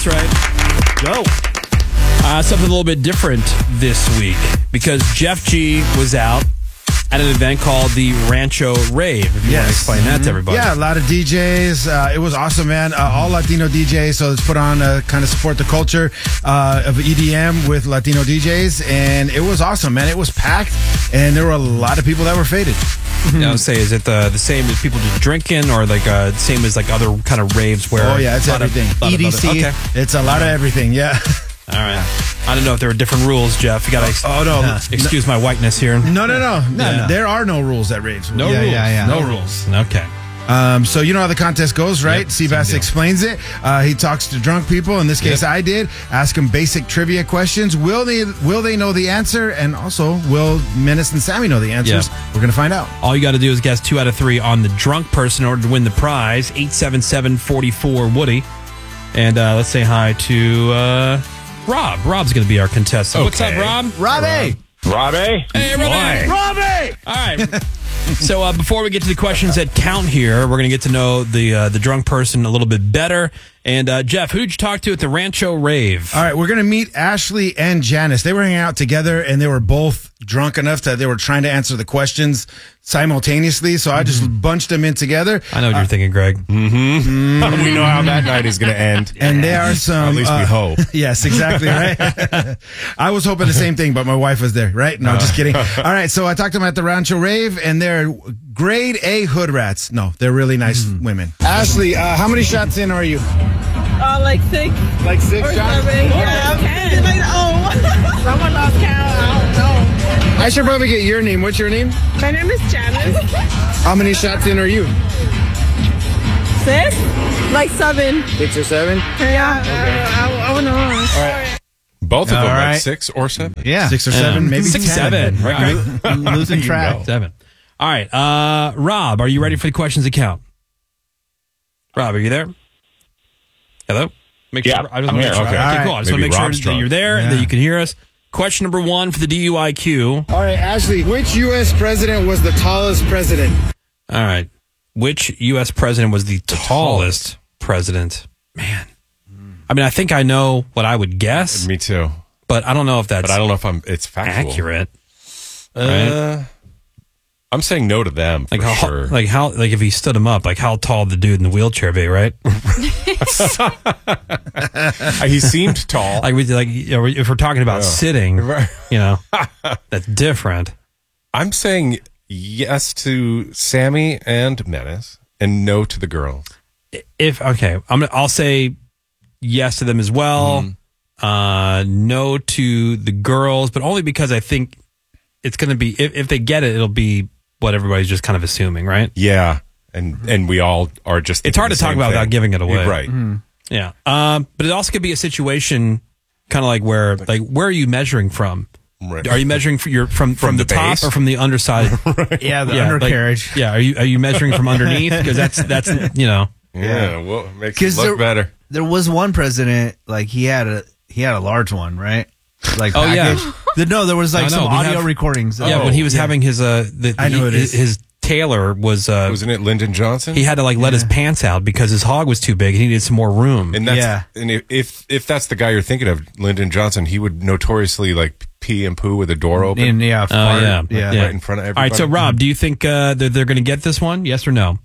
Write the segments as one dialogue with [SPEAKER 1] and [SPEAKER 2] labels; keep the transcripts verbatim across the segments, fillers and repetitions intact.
[SPEAKER 1] right.
[SPEAKER 2] Go.
[SPEAKER 1] Uh, something a little bit different this week because Jeff G was out at an event called the Rancho Rave. If you
[SPEAKER 2] Yes.
[SPEAKER 1] want to explain that to everybody.
[SPEAKER 2] Yeah, a lot of D Js. Uh, it was awesome, man. Uh, all Latino D Js. So let's put on uh, kind of support the culture uh, of E D M with Latino D Js. And it was awesome, man. It was packed. And there were a lot of people that were faded.
[SPEAKER 1] I would say, is it the, the same as people just drinking or like uh, same as like other kind of raves where...
[SPEAKER 2] Oh, yeah, it's
[SPEAKER 1] a lot of-
[SPEAKER 2] everything.
[SPEAKER 1] lot of
[SPEAKER 2] E D C.
[SPEAKER 1] other- okay.
[SPEAKER 2] It's a lot of everything, yeah.
[SPEAKER 1] All right. I don't know if there were different rules, Jeff. You got to ex-
[SPEAKER 2] Oh, no.
[SPEAKER 1] uh, excuse my whiteness here.
[SPEAKER 2] No, no, no.
[SPEAKER 1] No, no.
[SPEAKER 2] There are no rules at raves.
[SPEAKER 1] No
[SPEAKER 2] yeah,
[SPEAKER 1] rules.
[SPEAKER 2] Yeah, yeah.
[SPEAKER 1] No rules. Okay.
[SPEAKER 2] Um, so you know how the contest goes, right?
[SPEAKER 1] Yep,
[SPEAKER 2] Seabass explains it. Uh, he talks to drunk people. In this case,
[SPEAKER 1] Yep.
[SPEAKER 2] I did. Ask them basic trivia questions. Will they will they know the answer? And also, will Menace and Sammy know the answers?
[SPEAKER 1] Yep.
[SPEAKER 2] We're going to find out.
[SPEAKER 1] All you got to do is guess two out of three on the drunk person in order to win the prize. eight seven seven, four four, Woody. And uh, let's say hi to uh, Rob. Rob's going to be our contestant. What's up,
[SPEAKER 3] Okay.
[SPEAKER 1] Rob?
[SPEAKER 2] Robbie!
[SPEAKER 3] Robbie?
[SPEAKER 1] Hey, Robbie.
[SPEAKER 2] Robbie!
[SPEAKER 1] All right. So uh, before we get to the questions that count here, we're going to get to know the uh, the drunk person a little bit better. And uh, Jeff, who'd you talk to at the Rancho Rave?
[SPEAKER 2] All right, we're going to meet Ashley and Janice. They were hanging out together, and they were both drunk enough that they were trying to answer the questions simultaneously. So I just bunched them in together.
[SPEAKER 1] I know what you're thinking, Greg.
[SPEAKER 3] Mm-hmm. We know how that night is going to end.
[SPEAKER 2] And they are some...
[SPEAKER 3] At least we
[SPEAKER 2] uh,
[SPEAKER 3] hope.
[SPEAKER 2] Yes, exactly, right? I was hoping the same thing, but my wife was there, right? No, just kidding. All right, so I talked to them at the Rancho Rave, and they're grade A hood rats. No, they're really nice women. Ashley, uh, how many shots in are you?
[SPEAKER 4] Uh, like six
[SPEAKER 2] Like six
[SPEAKER 4] or
[SPEAKER 2] shots?
[SPEAKER 4] seven. Yeah, I'm feeling like, oh, someone lost count. I don't know.
[SPEAKER 2] I should probably get your name. What's your name?
[SPEAKER 4] My name is Janice.
[SPEAKER 2] How many shots in are you?
[SPEAKER 4] Six? Like seven.
[SPEAKER 2] Six or seven?
[SPEAKER 4] Yeah, I, I, I don't know.
[SPEAKER 3] Both of
[SPEAKER 5] All
[SPEAKER 3] them,
[SPEAKER 5] right.
[SPEAKER 3] like six or seven?
[SPEAKER 5] Yeah.
[SPEAKER 2] Six or seven? Maybe
[SPEAKER 1] Six,
[SPEAKER 2] ten.
[SPEAKER 1] seven. Right, Greg?
[SPEAKER 5] I'm losing
[SPEAKER 3] You
[SPEAKER 5] track.
[SPEAKER 3] know.
[SPEAKER 1] Seven. All right. Uh, Rob, are you ready for the questions that count? Rob, are you there? Hello? Make
[SPEAKER 3] Yeah,
[SPEAKER 1] sure. I just
[SPEAKER 3] I'm
[SPEAKER 1] want to
[SPEAKER 3] here.
[SPEAKER 1] make sure.
[SPEAKER 3] Okay.
[SPEAKER 1] Okay, cool. I just want to
[SPEAKER 3] Maybe
[SPEAKER 1] make sure
[SPEAKER 3] Rob's
[SPEAKER 1] that
[SPEAKER 3] drunk.
[SPEAKER 1] you're there and that
[SPEAKER 5] Yeah.
[SPEAKER 1] you can hear us. Question number one for the D U I Q.
[SPEAKER 2] All right, Ashley, which U S president was the tallest president?
[SPEAKER 1] All right. Which U S president was the tallest president? Man. I mean, I think I know what I would guess,
[SPEAKER 3] Me too.
[SPEAKER 1] but I don't know if that's
[SPEAKER 3] But I don't know if I'm. It's factual.
[SPEAKER 1] accurate.
[SPEAKER 3] Uh, I'm saying no to them for
[SPEAKER 1] Like how,
[SPEAKER 3] sure.
[SPEAKER 1] like how, like if he stood him up, like how tall the dude in the wheelchair be, right?
[SPEAKER 3] he seemed tall.
[SPEAKER 1] Like we, like you know, if we're talking about
[SPEAKER 3] Yeah.
[SPEAKER 1] sitting,
[SPEAKER 3] Right.
[SPEAKER 1] you know, that's different.
[SPEAKER 3] I'm saying yes to Sammy and Menace, and no to the girls.
[SPEAKER 1] If okay, I'm gonna, I'll say yes to them as well.
[SPEAKER 3] Mm-hmm.
[SPEAKER 1] Uh, no to the girls, but only because I think it's going to be if, if they get it, it'll be what everybody's just kind of assuming, right?
[SPEAKER 3] Yeah, and and we all are just.
[SPEAKER 1] It's
[SPEAKER 3] thinking
[SPEAKER 1] hard
[SPEAKER 3] the
[SPEAKER 1] to talk
[SPEAKER 3] same
[SPEAKER 1] about
[SPEAKER 3] thing.
[SPEAKER 1] without giving it away.
[SPEAKER 3] You're right.
[SPEAKER 1] Yeah. Um, but it also could be a situation, kind of like where, like, where are you measuring from?
[SPEAKER 3] Right.
[SPEAKER 1] Are you measuring for your from from,
[SPEAKER 3] From
[SPEAKER 1] the,
[SPEAKER 3] the
[SPEAKER 1] top
[SPEAKER 3] base?
[SPEAKER 1] or from the underside?
[SPEAKER 5] Yeah, the
[SPEAKER 1] Yeah, like-
[SPEAKER 5] undercarriage.
[SPEAKER 1] yeah. Are you are you measuring from underneath? Because that's that's you know.
[SPEAKER 3] Yeah, well, it makes it
[SPEAKER 5] 'Cause
[SPEAKER 3] look
[SPEAKER 5] there-
[SPEAKER 3] better.
[SPEAKER 5] There was one president, like he had a he had a large one, right? Like
[SPEAKER 1] Oh, yeah.
[SPEAKER 5] package. The- no, there was like
[SPEAKER 1] No, no,
[SPEAKER 5] some
[SPEAKER 1] we
[SPEAKER 5] audio
[SPEAKER 1] have-
[SPEAKER 5] recordings.
[SPEAKER 1] Yeah,
[SPEAKER 5] Oh,
[SPEAKER 1] when he was
[SPEAKER 5] yeah.
[SPEAKER 1] having his uh, the,
[SPEAKER 2] I know
[SPEAKER 1] he-
[SPEAKER 2] it
[SPEAKER 1] his,
[SPEAKER 2] is.
[SPEAKER 1] his tailor was uh,
[SPEAKER 3] Wasn't it Lyndon Johnson?
[SPEAKER 1] he had to like let his pants out because his hog was too big. He needed some more room.
[SPEAKER 3] and that's
[SPEAKER 5] Yeah.
[SPEAKER 3] and if, if if that's the guy you're thinking of, Lyndon Johnson, he would notoriously like pee and poo with the door open.
[SPEAKER 5] And, yeah,
[SPEAKER 1] Oh
[SPEAKER 5] fart,
[SPEAKER 1] yeah,
[SPEAKER 5] yeah.
[SPEAKER 3] Right in front of
[SPEAKER 1] All right, so
[SPEAKER 3] everybody.
[SPEAKER 1] Rob, do you think uh, that they're going to get this one? Yes or no?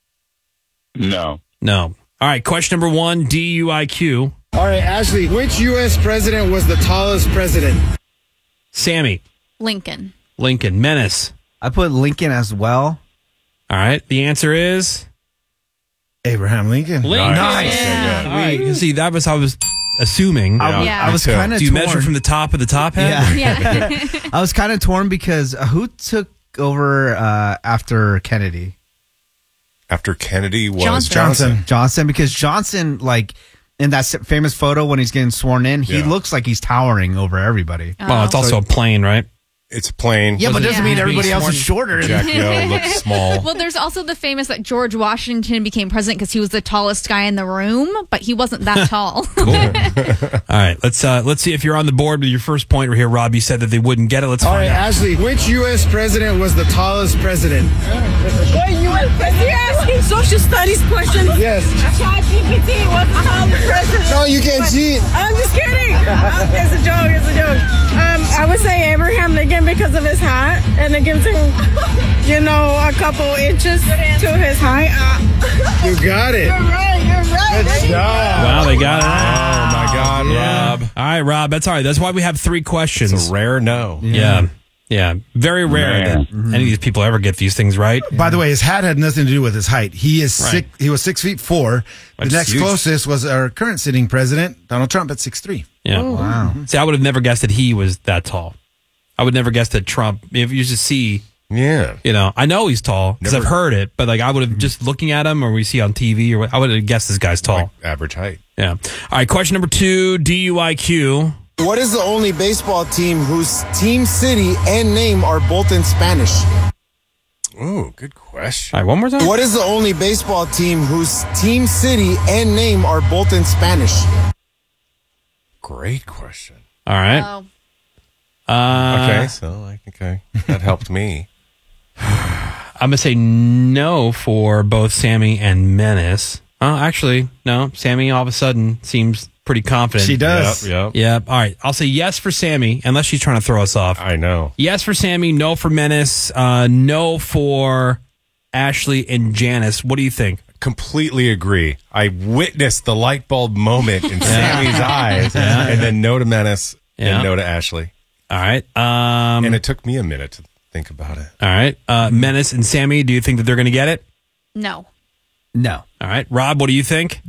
[SPEAKER 6] No.
[SPEAKER 1] No. All right, question number one, D U I Q.
[SPEAKER 2] All right, Ashley, which U S president was the tallest president?
[SPEAKER 1] Sammy,
[SPEAKER 7] Lincoln.
[SPEAKER 1] Lincoln, Menace.
[SPEAKER 5] I put Lincoln as well.
[SPEAKER 1] All right, the answer is
[SPEAKER 2] Abraham Lincoln.
[SPEAKER 1] Lincoln.
[SPEAKER 3] Nice.
[SPEAKER 7] Yeah.
[SPEAKER 1] All right, you see, that was I was assuming.
[SPEAKER 5] I,
[SPEAKER 7] Yeah.
[SPEAKER 5] I was
[SPEAKER 3] Me too.
[SPEAKER 5] kind of
[SPEAKER 1] Do you
[SPEAKER 5] torn.
[SPEAKER 1] measure from the top of the top head?
[SPEAKER 5] Yeah.
[SPEAKER 7] Yeah.
[SPEAKER 5] I was kind of torn because uh, who took over uh, after Kennedy?
[SPEAKER 3] After Kennedy was
[SPEAKER 7] Johnson.
[SPEAKER 3] Johnson.
[SPEAKER 5] Johnson, because Johnson, like in that s- famous photo when he's getting sworn in, he
[SPEAKER 3] Yeah.
[SPEAKER 5] looks like he's towering over everybody.
[SPEAKER 1] Well, it's also a plane, right?
[SPEAKER 3] It's plain.
[SPEAKER 5] Yeah, but doesn't
[SPEAKER 7] Yeah.
[SPEAKER 5] mean everybody else
[SPEAKER 1] Sworn-
[SPEAKER 5] is shorter.
[SPEAKER 3] Jack Yo looks small.
[SPEAKER 7] Well, there's also the famous that George Washington became president because he was the tallest guy in the room, but he wasn't that tall.
[SPEAKER 1] All right, let's uh, let's see if you're on the board with your first point right here, Rob. You said that they wouldn't get it. Let's
[SPEAKER 2] All
[SPEAKER 1] find
[SPEAKER 2] right,
[SPEAKER 1] out.
[SPEAKER 2] Ashley, which U S president was the tallest president?
[SPEAKER 4] What U S president? You're asking social studies questions?
[SPEAKER 2] Yes.
[SPEAKER 4] ChatGPT was the tallest president.
[SPEAKER 2] No, you can't cheat.
[SPEAKER 4] I'm just kidding. Um, it's a joke. It's a joke. Um, I would say Abraham Lincoln because of his hat, and it gives him, you know, a couple inches to his height. Uh,
[SPEAKER 2] You got it.
[SPEAKER 4] you're right. You're right.
[SPEAKER 2] Good job.
[SPEAKER 1] Wow, they got it.
[SPEAKER 3] Oh my God,
[SPEAKER 1] Yeah.
[SPEAKER 3] Rob.
[SPEAKER 1] All right, Rob. That's all right. That's why we have three questions.
[SPEAKER 3] It's a rare no.
[SPEAKER 1] Yeah. Yeah. Very rare
[SPEAKER 6] Man.
[SPEAKER 1] that any of these people ever get these things right.
[SPEAKER 2] By the way, his hat had nothing to do with his height. He is
[SPEAKER 1] Right.
[SPEAKER 2] six. He was six feet four. The
[SPEAKER 3] That's
[SPEAKER 2] next
[SPEAKER 3] huge.
[SPEAKER 2] closest was our current sitting president, Donald Trump, at six three.
[SPEAKER 1] Yeah. Wow. See, I would have never guessed that he was that tall. I would never guess that Trump, if you just see,
[SPEAKER 3] Yeah.
[SPEAKER 1] you know, I know he's tall because I've
[SPEAKER 3] Never-
[SPEAKER 1] heard it, but like I would have just looking at him or we see on T V or what, I would have guessed this guy's tall.
[SPEAKER 3] Like average height.
[SPEAKER 1] Yeah. All right. Question number two, D U I Q.
[SPEAKER 8] What is the only baseball team whose team city and name are both in Spanish?
[SPEAKER 3] Oh, good question.
[SPEAKER 1] All right. One more time.
[SPEAKER 8] What is the only baseball team whose team city and name are both in Spanish?
[SPEAKER 3] Great question.
[SPEAKER 1] All right.
[SPEAKER 7] Oh.
[SPEAKER 1] Uh,
[SPEAKER 3] Okay, so like, okay, that helped me.
[SPEAKER 1] I'm going to say no for both Sammy and Menace. Oh, actually, no. Sammy all of a sudden seems pretty confident.
[SPEAKER 2] She does.
[SPEAKER 3] Yep, yep.
[SPEAKER 1] Yep. All right. I'll say yes for Sammy, unless she's trying to throw us off.
[SPEAKER 3] I know.
[SPEAKER 1] Yes for Sammy, no for Menace, uh, no for Ashley and Janice. What do you think?
[SPEAKER 3] Completely agree. I witnessed the light bulb moment in Sammy's eyes, and then no to Menace,
[SPEAKER 1] Yeah.
[SPEAKER 3] and no to Ashley.
[SPEAKER 1] All right. Um,
[SPEAKER 3] And it took me a minute to think about it.
[SPEAKER 1] all right. Uh, Menace and Sammy, do you think that they're going to get it?
[SPEAKER 7] No.
[SPEAKER 5] No.
[SPEAKER 1] All right. Rob, what do you think?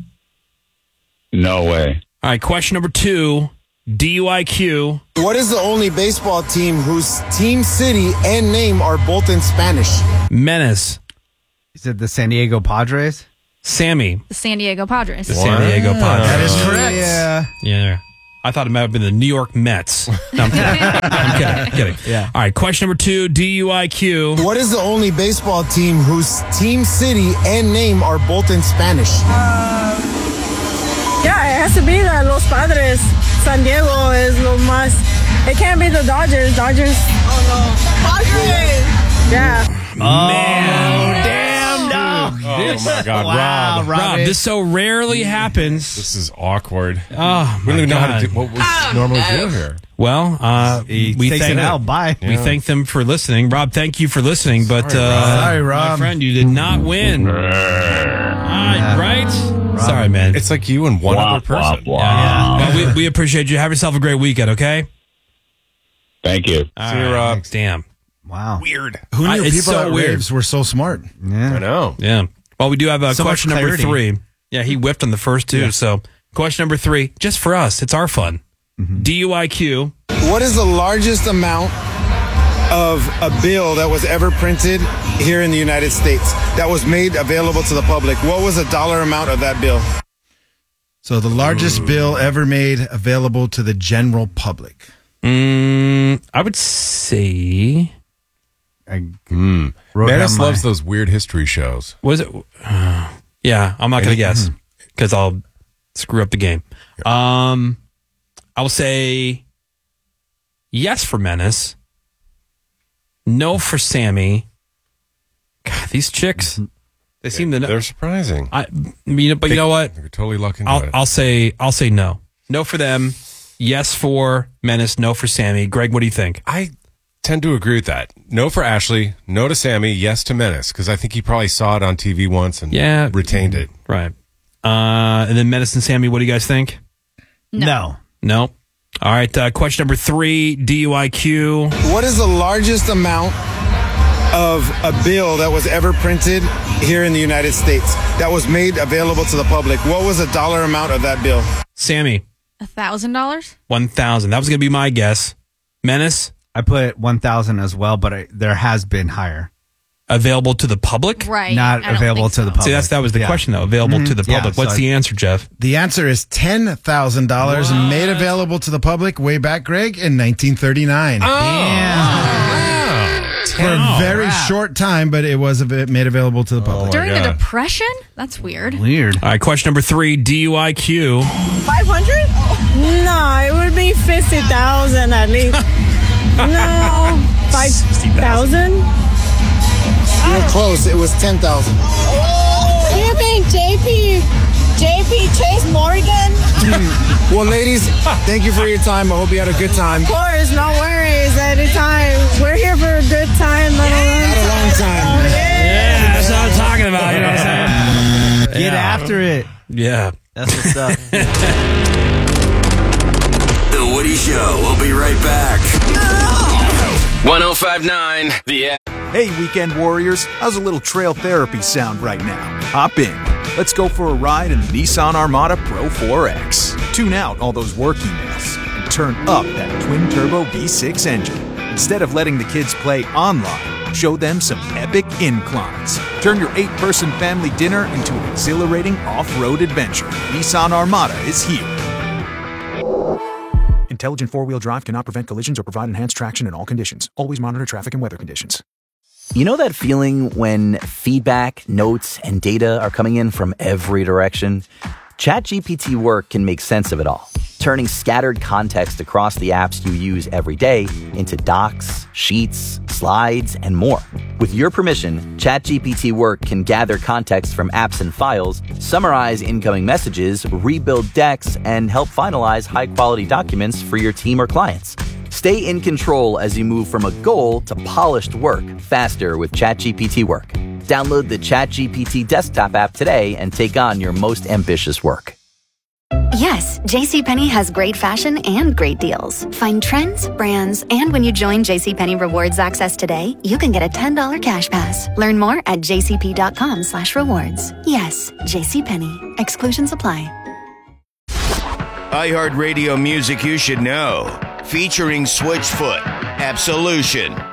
[SPEAKER 6] No way.
[SPEAKER 1] All right. Question number two, D U I Q.
[SPEAKER 8] What is the only baseball team whose team city and name are both in Spanish?
[SPEAKER 1] Menace,
[SPEAKER 5] Is it the San Diego Padres?
[SPEAKER 1] Sammy,
[SPEAKER 7] The San Diego Padres.
[SPEAKER 1] the San Diego Padres.
[SPEAKER 2] That is correct.
[SPEAKER 5] Yeah.
[SPEAKER 1] Yeah. I thought it might have been the New York Mets. No, I'm kidding. I'm kidding. I'm kidding.
[SPEAKER 5] Yeah.
[SPEAKER 1] All right. Question number two, D U I Q.
[SPEAKER 8] What is the only baseball team whose team city and name are both in Spanish?
[SPEAKER 4] Yeah, it has to be the Los Padres. San Diego is lo más. It can't be the Dodgers. Dodgers. Oh no. Padres. Yeah.
[SPEAKER 1] Man, damn.
[SPEAKER 3] Oh my God,
[SPEAKER 5] Wow,
[SPEAKER 3] Rob.
[SPEAKER 1] Rob,
[SPEAKER 5] Robbie.
[SPEAKER 1] this so rarely happens.
[SPEAKER 3] This is awkward.
[SPEAKER 1] Oh,
[SPEAKER 3] We don't
[SPEAKER 1] my
[SPEAKER 3] even know how
[SPEAKER 1] God.
[SPEAKER 3] to do what we normally do here.
[SPEAKER 1] Well, uh,
[SPEAKER 5] He
[SPEAKER 1] we
[SPEAKER 5] takes
[SPEAKER 1] thank
[SPEAKER 5] it out. Bye.
[SPEAKER 1] We thank them for listening. Rob, thank you for listening. But
[SPEAKER 3] Sorry,
[SPEAKER 1] uh,
[SPEAKER 3] Rob.
[SPEAKER 2] Sorry,
[SPEAKER 1] my
[SPEAKER 2] Rob.
[SPEAKER 1] friend, you did not win. Uh, right? Sorry, man.
[SPEAKER 3] It's like you and one
[SPEAKER 6] Wah,
[SPEAKER 3] other person.
[SPEAKER 6] wah, wah.
[SPEAKER 1] Yeah. Well, we, we appreciate you. Have yourself a great weekend, okay?
[SPEAKER 6] Thank you.
[SPEAKER 1] All
[SPEAKER 3] See you, Rob.
[SPEAKER 1] Damn.
[SPEAKER 5] Wow.
[SPEAKER 3] Weird.
[SPEAKER 2] Who
[SPEAKER 1] I-
[SPEAKER 2] knew
[SPEAKER 1] it's
[SPEAKER 2] people
[SPEAKER 1] so
[SPEAKER 2] at
[SPEAKER 1] weird.
[SPEAKER 2] raves were so smart?
[SPEAKER 3] I
[SPEAKER 5] Yeah.
[SPEAKER 3] know.
[SPEAKER 1] Yeah. Well, we do have uh,
[SPEAKER 5] So much
[SPEAKER 1] question number
[SPEAKER 5] clarity.
[SPEAKER 1] three. Yeah, he whiffed on the first two. So, question number three, just for us. It's our fun. D U I Q.
[SPEAKER 8] What is the largest amount of a bill that was ever printed here in the United States that was made available to the public? What was the dollar amount of that bill?
[SPEAKER 2] So the largest bill ever made available to the general public.
[SPEAKER 1] Mm, I would say,
[SPEAKER 5] I
[SPEAKER 3] Mm.
[SPEAKER 5] wrote
[SPEAKER 3] Menace
[SPEAKER 5] down my-
[SPEAKER 3] loves those weird history shows.
[SPEAKER 1] was it? Uh, yeah, I'm not going to guess because I'll screw up the game. Um, I will say yes for Menace, no for Sammy. God, these chicks, they seem to know.
[SPEAKER 3] They're surprising.
[SPEAKER 1] I, you know, but you know what?
[SPEAKER 3] They're totally lucky into
[SPEAKER 1] I'll,
[SPEAKER 3] it.
[SPEAKER 1] I'll say I'll say no. No for them. Yes for Menace. No for Sammy. Greg, what do you think?
[SPEAKER 3] I tend to agree with that. No for Ashley, no to Sammy, yes to Menace, because I think he probably saw it on T V once and
[SPEAKER 1] Yeah.
[SPEAKER 3] retained it.
[SPEAKER 1] Right. Uh, and then Menace and Sammy, what do you guys think?
[SPEAKER 5] No.
[SPEAKER 1] No. All right. Uh, question number three, D U I Q.
[SPEAKER 8] What is the largest amount of a bill that was ever printed here in the United States that was made available to the public? What was the dollar amount of that bill?
[SPEAKER 1] Sammy,
[SPEAKER 7] A thousand dollars?
[SPEAKER 1] one thousand. That was going to be my guess. Menace,
[SPEAKER 5] I put one thousand as well, but I, there has been higher.
[SPEAKER 1] available to the public?
[SPEAKER 7] Right.
[SPEAKER 5] Not
[SPEAKER 7] I don't
[SPEAKER 5] available
[SPEAKER 7] think
[SPEAKER 5] to
[SPEAKER 7] so.
[SPEAKER 5] the public.
[SPEAKER 1] See, that's that was the
[SPEAKER 5] Yeah.
[SPEAKER 1] question, though. Available to the
[SPEAKER 5] Yeah,
[SPEAKER 1] public.
[SPEAKER 5] so
[SPEAKER 1] What's
[SPEAKER 5] I-
[SPEAKER 1] the answer, Jeff?
[SPEAKER 2] The answer is ten thousand dollars made available to the public way back, Greg, in nineteen thirty-nine. For a very short time, but it was a bit made available to the public.
[SPEAKER 7] During the
[SPEAKER 3] God.
[SPEAKER 7] Depression? That's weird.
[SPEAKER 5] Weird.
[SPEAKER 1] All right. Question number three, D U I Q.
[SPEAKER 4] five hundred? No, it would be fifty thousand at least. No, five thousand?
[SPEAKER 8] You were close. It was ten thousand.
[SPEAKER 4] You think J P, J P Chase Morgan?
[SPEAKER 8] Well, ladies, thank you for your time. I hope you had a good time.
[SPEAKER 4] Of course, no worries. Anytime. We're here for a good time, not a long
[SPEAKER 8] Not a long time.
[SPEAKER 1] Yeah, that's what I'm talking about. You know what I'm saying?
[SPEAKER 5] Get
[SPEAKER 1] Yeah.
[SPEAKER 5] after it.
[SPEAKER 1] Yeah.
[SPEAKER 5] That's what's up.
[SPEAKER 9] The Woody Show. We'll be right back. one oh five point nine The
[SPEAKER 10] Hey, weekend warriors, how's a little trail therapy sound right now? Hop in. Let's go for a ride in the Nissan Armada Pro four X. Tune out all those work emails and turn up that twin-turbo V six engine. Instead of letting the kids play online, show them some epic inclines. Turn your eight-person family dinner into an exhilarating off-road adventure. Nissan Armada is here. Intelligent four-wheel drive cannot prevent collisions or provide enhanced traction in all conditions. Always monitor traffic and weather conditions.
[SPEAKER 11] You know that feeling when feedback, notes, and data are coming in from every direction? ChatGPT Work can make sense of it all, turning scattered context across the apps you use every day into docs, sheets, slides, and more. With your permission, ChatGPT Work can gather context from apps and files, summarize incoming messages, rebuild decks, and help finalize high-quality documents for your team or clients. Stay in control as you move from a goal to polished work faster with ChatGPT Work. Download the ChatGPT desktop app today and take on your most ambitious work.
[SPEAKER 12] Yes, JCPenney has great fashion and great deals. Find trends, brands, and when you join JCPenney Rewards Access today, you can get a ten dollars cash pass. Learn more at jcp.com slash rewards. Yes, JCPenney. Exclusions apply.
[SPEAKER 13] iHeartRadio music you should know. Featuring Switchfoot, Absolution,